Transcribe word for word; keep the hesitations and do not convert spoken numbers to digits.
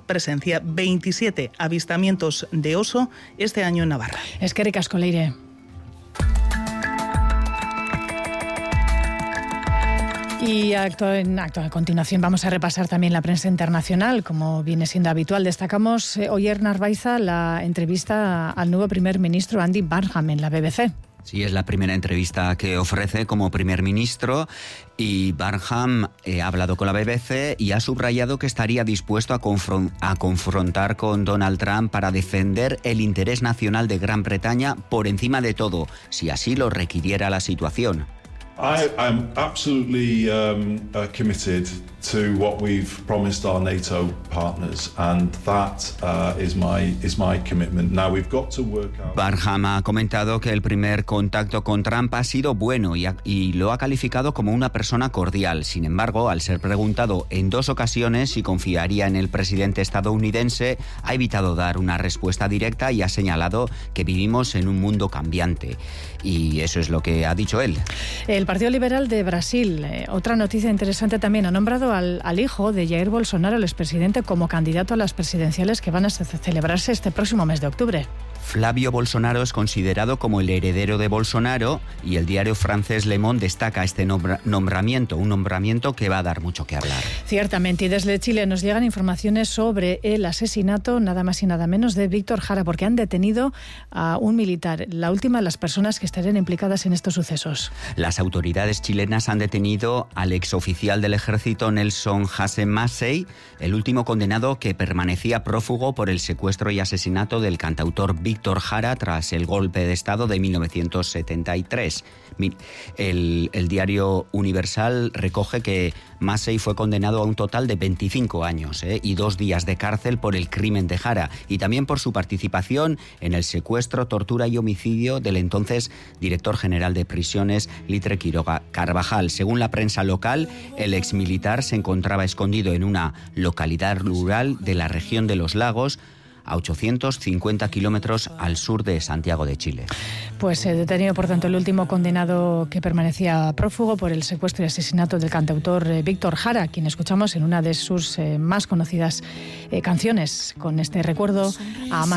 presencia. veintisiete avistamientos de oso este año en Navarra. Eskerrik asko, Leire. Y a, en, a continuación vamos a repasar también la prensa internacional, como viene siendo habitual. Destacamos eh, hoy en Arbaiza la entrevista al nuevo primer ministro Andy Burnham en la B B C. Sí, es la primera entrevista que ofrece como primer ministro y Burnham eh, ha hablado con la B B C y ha subrayado que estaría dispuesto a, confron- a confrontar con Donald Trump para defender el interés nacional de Gran Bretaña por encima de todo, si así lo requiriera la situación. I am absolutely um, uh, committed to what we've promised our NATO partners, and that uh, is my is my commitment. Now we've got to work out. Burnham ha comentado que el primer contacto con Trump ha sido bueno y, ha, y lo ha calificado como una persona cordial. Sin embargo, al ser preguntado en dos ocasiones si confiaría en el presidente estadounidense, ha evitado dar una respuesta directa y ha señalado que vivimos en un mundo cambiante. Y eso es lo que ha dicho él. El Partido Liberal de Brasil, eh, otra noticia interesante también, ha nombrado al, al hijo de Jair Bolsonaro, el expresidente, como candidato a las presidenciales que van a celebrarse este próximo mes de octubre. Flavio Bolsonaro es considerado como el heredero de Bolsonaro y el diario francés Le Monde destaca este nombra- nombramiento, un nombramiento que va a dar mucho que hablar. Ciertamente, y desde Chile nos llegan informaciones sobre el asesinato, nada más y nada menos, de Víctor Jara, porque han detenido a un militar, la última de las personas que estarían implicadas en estos sucesos. Las autoridades chilenas han detenido al exoficial del ejército Nelson Hassen Massey, el último condenado que permanecía prófugo por el secuestro y asesinato del cantautor Víctor Víctor Jara tras el golpe de Estado de mil novecientos setenta y tres. El, el diario Universal recoge que Massey fue condenado a un total de veinticinco años ¿eh? y dos días de cárcel por el crimen de Jara y también por su participación en el secuestro, tortura y homicidio del entonces director general de prisiones, Litre Quiroga Carvajal. Según la prensa local, el exmilitar se encontraba escondido en una localidad rural de la región de Los Lagos, a ochocientos cincuenta kilómetros al sur de Santiago de Chile. Pues eh, detenido, por tanto, el último condenado que permanecía prófugo por el secuestro y asesinato del cantautor eh, Víctor Jara, quien escuchamos en una de sus eh, más conocidas eh, canciones, con este recuerdo a Amanda.